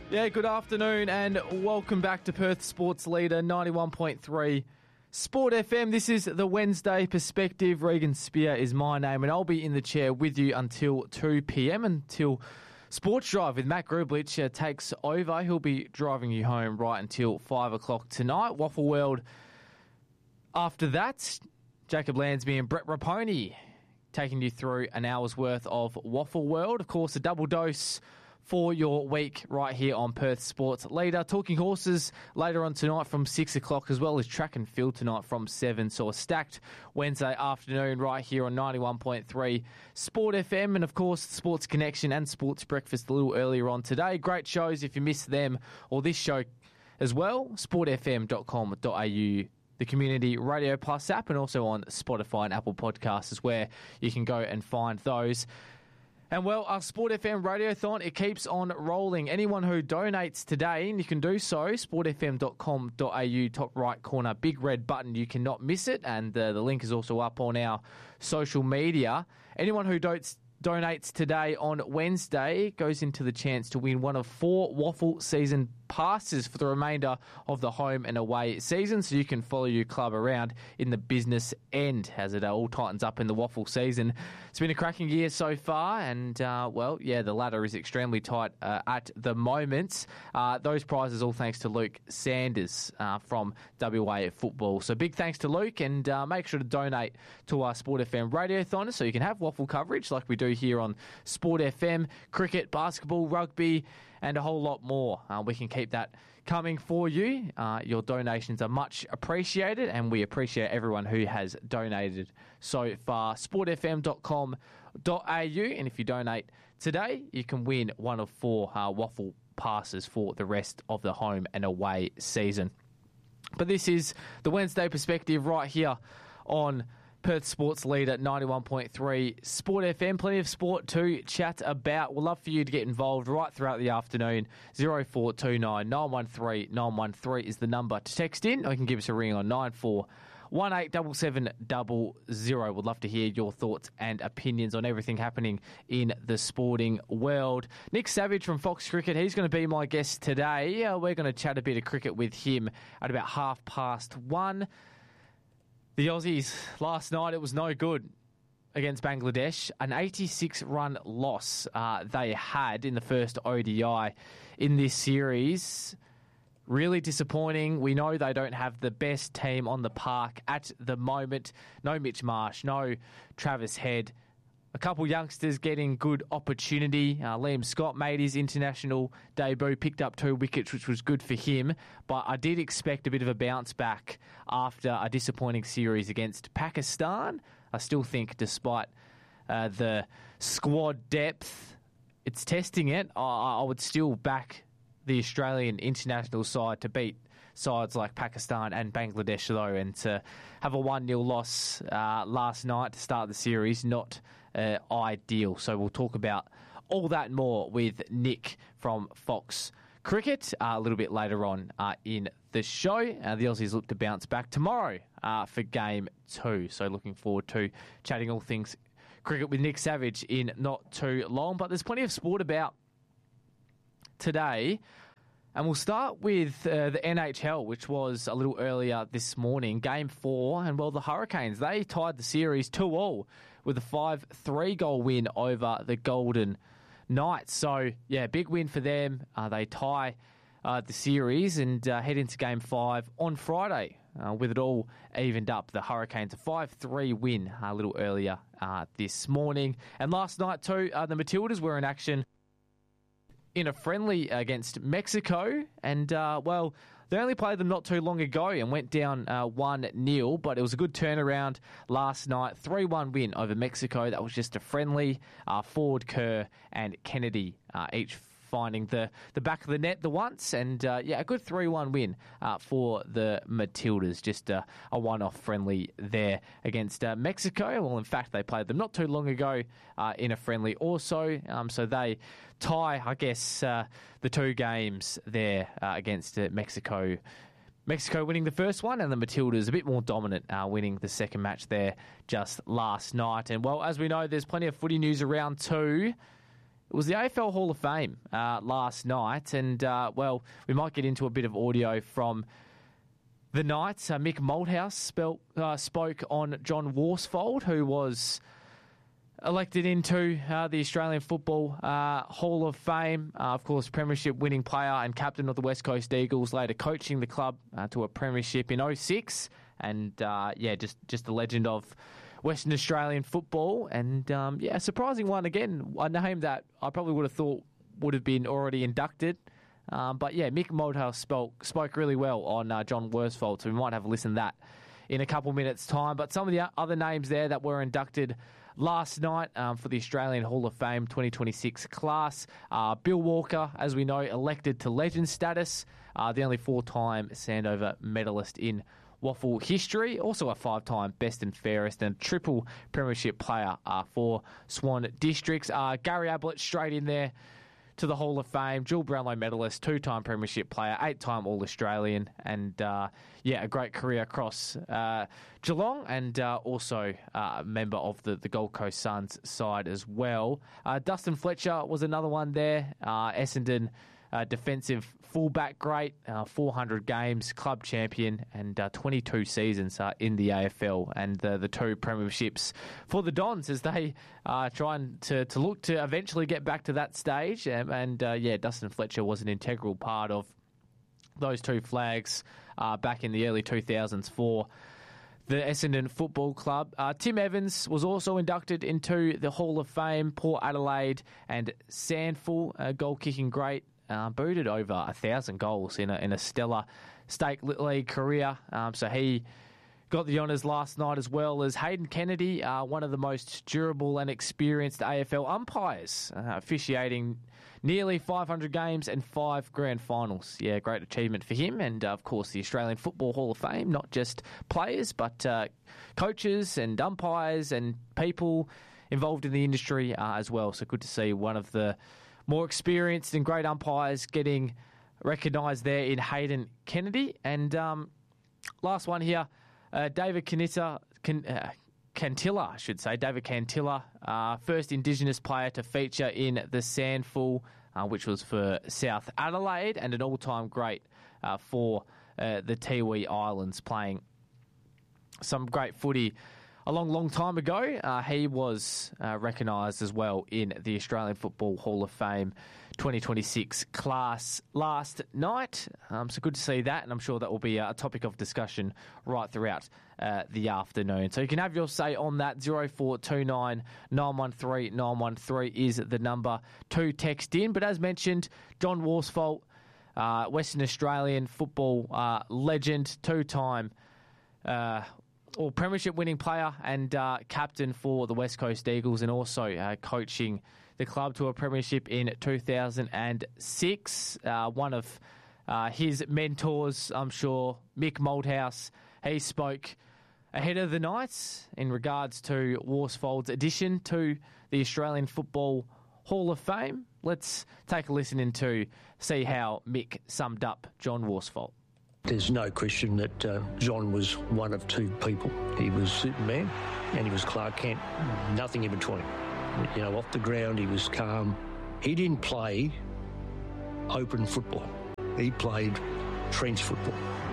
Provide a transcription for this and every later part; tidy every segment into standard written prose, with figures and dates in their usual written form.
Yeah, good afternoon and welcome back to Perth Sports Leader 91.3 Sport FM. This is the Wednesday Perspective. Regan Spear is my name and I'll be in the chair with you until 2 p.m, until Sports Drive with Matt Grublich takes over. He'll be driving you home right until 5 o'clock tonight. Waffle World after that. Jacob Lansby and Brett Raponi taking you through an hour's worth of Waffle World. Of course, a double dose for your week right here on Perth Sports Leader. Talking horses later on tonight from 6 o'clock, as well as track and field tonight from 7. So a stacked Wednesday afternoon right here on 91.3 Sport FM. And of course, Sports Connection and Sports Breakfast a little earlier on today. Great shows if you missed them or this show as well. sportfm.com.au, the Community Radio Plus app, and also on Spotify and Apple Podcasts is where you can go and find those. And well, our Sport FM Radiothon, it keeps on rolling. Anyone who donates today, and you can do so, sportfm.com.au, top right corner, big red button, you cannot miss it. And the link is also up on our social media. Anyone who donates today on Wednesday goes into the chance to win one of 4 Waffle season passes for the remainder of the home and away season, so you can follow your club around in the business end as it all tightens up in the Waffle season. It's been a cracking year so far, and the ladder is extremely tight at the moment. Those prizes all thanks to Luke Sanders from WA Football. So big thanks to Luke, and make sure to donate to our Sport FM Radiothon so you can have Waffle coverage like we do here on Sport FM, cricket, basketball, rugby, and a whole lot more. We can keep that coming for you. Your donations are much appreciated, and we appreciate everyone who has donated so far. sportfm.com.au, and if you donate today, you can win one of 4 Waffle passes for the rest of the home and away season. But this is the Wednesday Perspective right here on Perth Sports Leader 91.3 Sport FM. Plenty of sport to chat about. We'd love for you to get involved right throughout the afternoon. 0429 913 913 is the number to text in, or you can give us a ring on 94187700. Would love to hear your thoughts and opinions on everything happening in the sporting world. Nick Savage from Fox Cricket, he's going to be my guest today. We're going to chat a bit of cricket with him at about 1:30. The Aussies, last night, it was no good against Bangladesh. An 86-run loss they had in the first ODI in this series. Really disappointing. We know they don't have the best team on the park at the moment. No Mitch Marsh, no Travis Head. A couple youngsters getting good opportunity. Liam Scott made his international debut, picked up 2 wickets, which was good for him. But I did expect a bit of a bounce back after a disappointing series against Pakistan. I still think, despite the squad depth, it's testing it. I would still back the Australian international side to beat sides like Pakistan and Bangladesh, though, and to have a 1-0 loss last night to start the series, not ideal. So we'll talk about all that and more with Nick from Fox Cricket a little bit later on in the show. The Aussies look to bounce back tomorrow for Game 2. So looking forward to chatting all things cricket with Nick Savage in not too long. But there's plenty of sport about today. And we'll start with the NHL, which was a little earlier this morning, Game 4. And, well, the Hurricanes, they tied the series 2-2 with a 5-3 goal win over the Golden Knights. So, yeah, big win for them. They tie the series and head into Game 5 on Friday with it all evened up. The Hurricanes, a 5-3 win a little earlier this morning. And last night, too, the Matildas were in action in a friendly against Mexico, and, they only played them not too long ago and went down 1-0, but it was a good turnaround last night. 3-1 win over Mexico. That was just a friendly. Ford, Kerr, and Kennedy each finding the back of the net the once, and a good 3-1 win for the Matildas. Just a one-off friendly there against Mexico. Well, in fact, they played them not too long ago in a friendly also, so they tie, I guess, the 2 games there against Mexico. Mexico winning the first one, and the Matildas a bit more dominant, winning the second match there just last night. And, well, as we know, there's plenty of footy news around too. It was the AFL Hall of Fame last night, and, we might get into a bit of audio from the Knights. Mick Malthouse spoke on John Worsfold, who was elected into the Australian Football Hall of Fame. Of course, premiership winning player and captain of the West Coast Eagles, later coaching the club to a premiership in 2006. And, just a legend of Western Australian football. And, a surprising one again, a name that I probably would have thought would have been already inducted. Mick Malthouse spoke really well on John Worsfold, so we might have a listen to that in a couple minutes' time. But some of the other names there that were inducted last night for the Australian Hall of Fame 2026 class. Bill Walker, as we know, elected to legend status, the only 4-time Sandover medalist in WAFL history, also a 5-time best and fairest and triple premiership player for Swan Districts. Gary Ablett straight in there to the Hall of Fame, dual Brownlow medalist, 2-time premiership player, 8-time All-Australian, and a great career across Geelong, and also a member of the Gold Coast Suns side as well. Dustin Fletcher was another one there, Essendon defensive fullback great, 400 games, club champion, and 22 seasons in the AFL, and the 2 premierships for the Dons as they are trying to look to eventually get back to that stage. Dustin Fletcher was an integral part of those 2 flags back in the early 2000s for the Essendon Football Club. Tim Evans was also inducted into the Hall of Fame. Port Adelaide and Sandful, goal-kicking great. Booted over 1,000 goals in a stellar state league career. So he got the honours last night, as well as Hayden Kennedy, one of the most durable and experienced AFL umpires, officiating nearly 500 games and 5 grand finals. Yeah, great achievement for him. And, of course, the Australian Football Hall of Fame, not just players, but coaches and umpires and people involved in the industry as well. So good to see one of the more experienced and great umpires getting recognised there in Hayden Kennedy. And last one here, David Cantilla, I should say, David Cantilla, first Indigenous player to feature in the Sandful, which was for South Adelaide, and an all-time great for the Tiwi Islands, playing some great footy a long time ago. He was recognised as well in the Australian Football Hall of Fame 2026 class last night. So good to see that, and I'm sure that will be a topic of discussion right throughout the afternoon. So you can have your say on that. 0429 913 913 is the number to text in. But as mentioned, John Worsfold, Western Australian football legend, 2-time premiership winning player and captain for the West Coast Eagles, and also coaching the club to a premiership in 2006. One of his mentors, I'm sure, Mick Malthouse, he spoke ahead of the Knights in regards to Worsfold's addition to the Australian Football Hall of Fame. Let's take a listen in to see how Mick summed up John Worsfold. There's no question that John was one of 2 people. He was Superman and he was Clark Kent, nothing in between. You know, off the ground he was calm. He didn't play open football. He played trench football.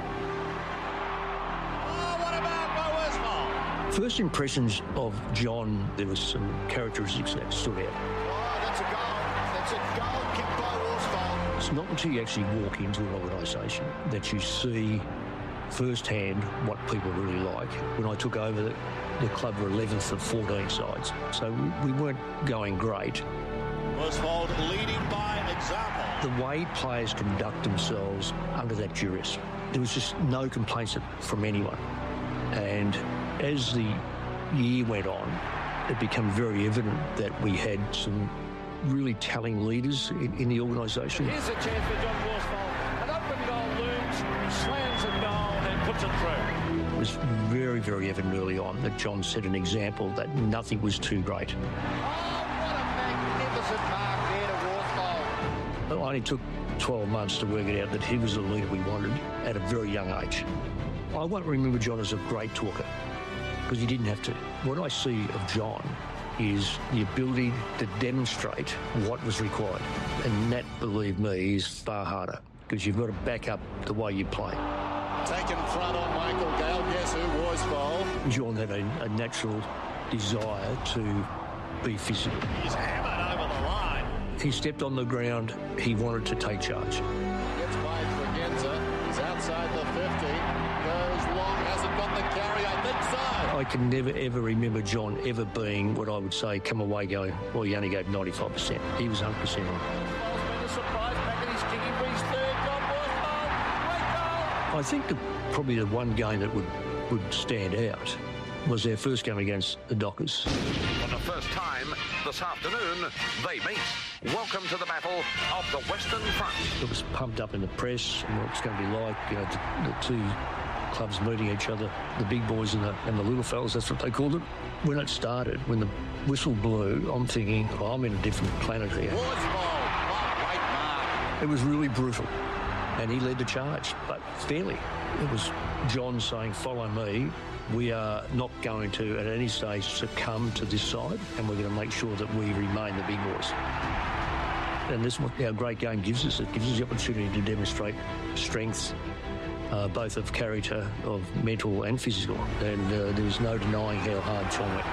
Oh, what about Bo Worsfold? First impressions of John, there was some characteristics that stood out. Oh, that's a goal. That's a goal kick by Worsfold. It's not until you actually walk into an organisation that you see firsthand what people really like. When I took over, the club were 11th of 14 sides, so we weren't going great. Worsfold leading by example. The way players conduct themselves under that duress, there was just no complaints from anyone. And as the year went on, it became very evident that we had some really telling leaders in the organisation. Here's a chance for John Worsfold. An open goal looms, slams it down and puts it through. It was very, very evident early on that John set an example that nothing was too great. Oh, what a magnificent mark there to Worsfold. It only took 12 months to work it out that he was the leader we wanted at a very young age. I won't remember John as a great talker because he didn't have to. What I see of John is the ability to demonstrate what was required. And that, believe me, is far harder because you've got to back up the way you play. Taken front on Michael Gale. Guess who was foul? John had a natural desire to be physical. He's hammered over the line. He stepped on the ground. He wanted to take charge. Gets by Tregenza. He's outside the 50. Goes long. Hasn't got the carry. I think so. I can never, ever remember John ever being what I would say come away going, well, he only gave 95%. He was 100% on. Ball's been a surprise back and he's kicking for his third. John Worsfold. Great goal. I think probably the one game that would stand out was their first game against the Dockers. For the first time this afternoon, they meet. Welcome to the battle of the Western Front. It was pumped up in the press and what it's going to be like, you know, the two clubs meeting each other, the big boys and the little fellas, that's what they called it. When it started, when the whistle blew, I'm thinking, oh, I'm in a different planet here. Worsfold. What great mark. It was really brutal and he led the charge, but fairly. It was John saying, follow me. We are not going to, at any stage, succumb to this side, and we're going to make sure that we remain the big boys. And this is what our great game gives us. It gives us the opportunity to demonstrate strengths, both of character, of mental and physical. And there's no denying how hard John went.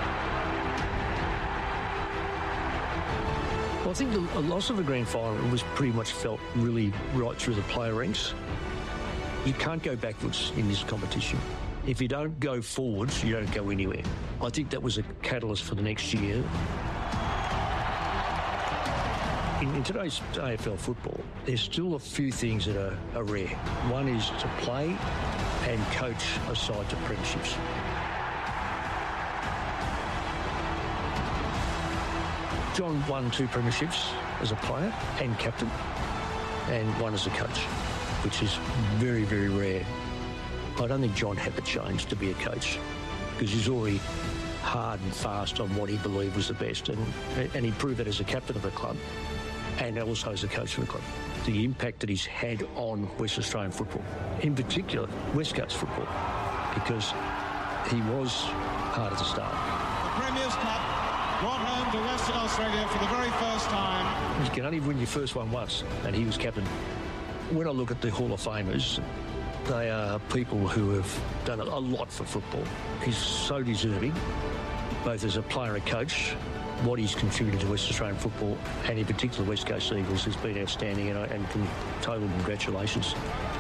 Well, I think the loss of a grand final was pretty much felt really right through the player ranks. You can't go backwards in this competition. If you don't go forwards, you don't go anywhere. I think that was a catalyst for the next year. In today's AFL football, there's still a few things that are rare. One is to play and coach a side to premierships. John won 2 premierships as a player and captain, and 1 as a coach, which is very, very rare. I don't think John had to change to be a coach because he's already hard and fast on what he believed was the best, and he proved that as a captain of the club and also as a coach of the club. The impact that he's had on West Australian football, in particular West Coast football, because he was hard at the start. The Premier's Cup brought home to Western Australia for the very first time. You can only win your first one once, and he was captain. When I look at the Hall of Famers, they are people who have done a lot for football. He's so deserving, both as a player and coach. What he's contributed to West Australian football, and in particular West Coast Eagles, has been outstanding, and total congratulations.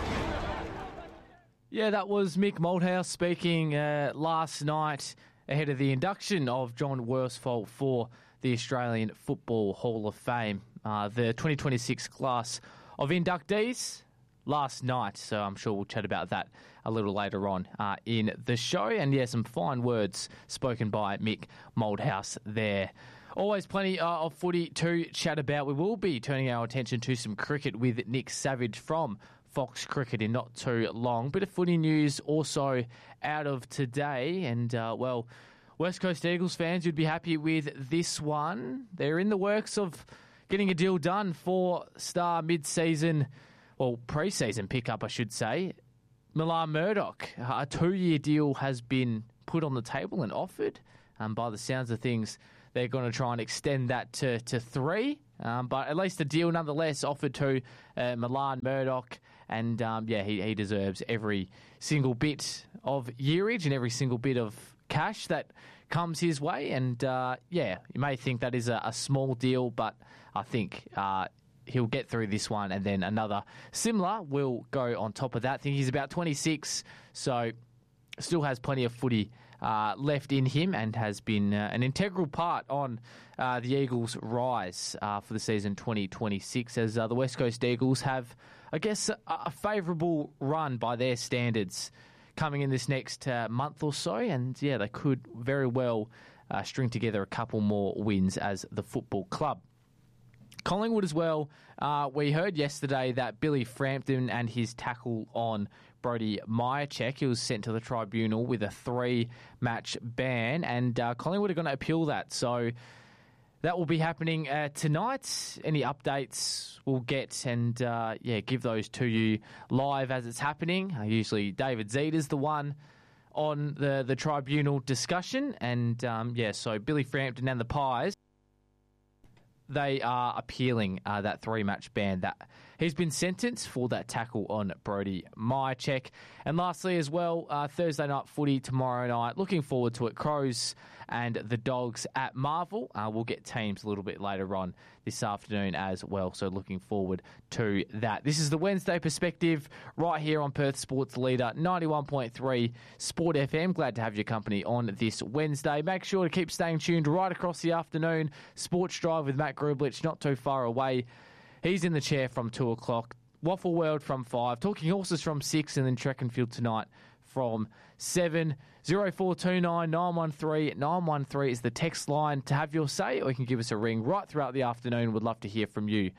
Yeah, that was Mick Malthouse speaking last night ahead of the induction of John Worsfold for the Australian Football Hall of Fame. The 2026 class of inductees last night, so I'm sure we'll chat about that a little later on in the show. And yeah, some fine words spoken by Mick Malthouse there. Always plenty of footy to chat about. We will be turning our attention to some cricket with Nick Savage from Fox Cricket in not too long. Bit of footy news also out of today, and well, West Coast Eagles fans, you'd be happy with this one. They're in the works of getting a deal done for star mid-season, well, pre-season pickup, I should say. Milan Murdoch, a 2-year deal has been put on the table and offered. By the sounds of things, they're going to try and extend that to 3. But at least a deal nonetheless offered to Milan Murdoch. And yeah, he deserves every single bit of yearage and every single bit of cash that comes his way. And yeah, you may think that is a small deal, but I think he'll get through this one, and then another similar will go on top of that. I think he's about 26, so still has plenty of footy left in him, and has been an integral part on the Eagles' rise for the season 2026, as the West Coast Eagles have, I guess, a favourable run by their standards coming in this next month or so, and yeah, they could very well string together a couple more wins as the football club. Collingwood as well, we heard yesterday that Billy Frampton and his tackle on Brody Myercheck, he was sent to the tribunal with a 3-match ban, and Collingwood are going to appeal that. So that will be happening tonight. Any updates we'll get and yeah, give those to you live as it's happening. Usually David Zeta's the one on the tribunal discussion. And, so Billy Frampton and the Pies, they are appealing that 3-match ban that he's been sentenced for that tackle on Brody Myercheck. And lastly as well, Thursday night footy tomorrow night. Looking forward to it. Crows and the Dogs at Marvel. We'll get teams a little bit later on this afternoon as well. So looking forward to that. This is the Wednesday Perspective right here on Perth Sports Leader 91.3 Sport FM. Glad to have your company on this Wednesday. Make sure to keep staying tuned right across the afternoon. Sports Drive with Matt Grublich not too far away. He's in the chair from 2 o'clock. Waffle World from 5. Talking Horses from 6. And then Track and Field tonight from 7. 0429 913 913 is the text line to have your say, or you can give us a ring right throughout the afternoon. We'd love to hear from you.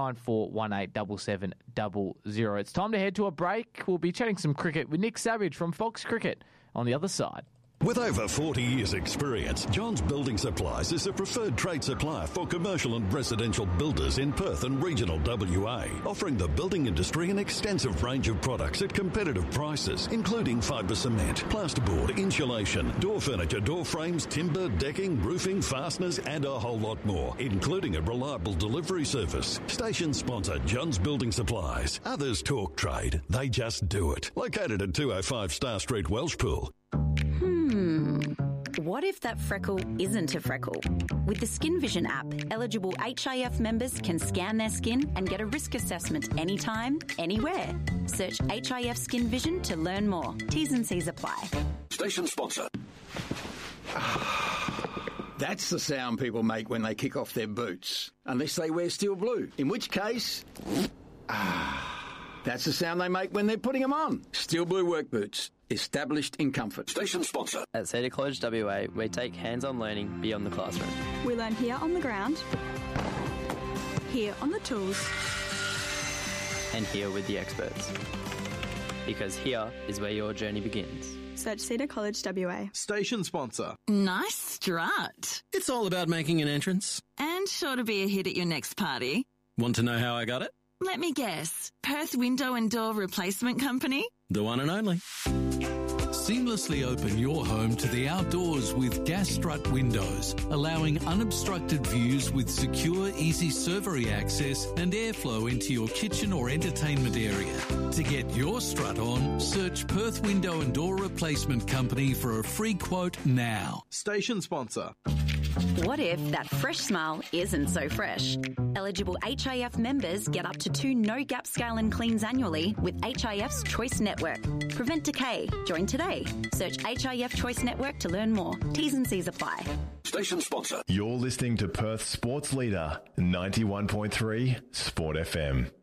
94187700. It's time to head to a break. We'll be chatting some cricket with Nick Savage from Fox Cricket on the other side. With over 40 years' experience, John's Building Supplies is a preferred trade supplier for commercial and residential builders in Perth and regional WA, offering the building industry an extensive range of products at competitive prices, including fibre cement, plasterboard, insulation, door furniture, door frames, timber, decking, roofing, fasteners, and a whole lot more, including a reliable delivery service. Station sponsor John's Building Supplies. Others talk trade, they just do it. Located at 205 Star Street, Welshpool. What if that freckle isn't a freckle? With the Skin Vision app, eligible HIF members can scan their skin and get a risk assessment anytime, anywhere. Search HIF Skin Vision to learn more. T's and C's apply. Station sponsor. That's the sound people make when they kick off their boots. Unless they wear steel blue. In which case... that's the sound they make when they're putting them on. Steel blue work boots. Established in comfort. Station sponsor. At Cedar College WA, we take hands-on learning beyond the classroom. We learn here on the ground, here on the tools, and here with the experts. Because here is where your journey begins. Search Cedar College WA. Station sponsor. Nice strut. It's all about making an entrance. And sure to be a hit at your next party. Want to know how I got it? Let me guess. Perth Window and Door Replacement Company? The one and only. Seamlessly open your home to the outdoors with Gas Strut windows, allowing unobstructed views with secure, easy servery access and airflow into your kitchen or entertainment area. To get your strut on, search Perth Window and Door Replacement Company for a free quote now. Station sponsor. What if that fresh smile isn't so fresh? Eligible HIF members get up to 2 no-gap scale and cleans annually with HIF's Choice Network. Prevent decay. Join today. Search HIF Choice Network to learn more. T's and C's apply. Station sponsor. You're listening to Perth Sports Leader 91.3 Sport FM.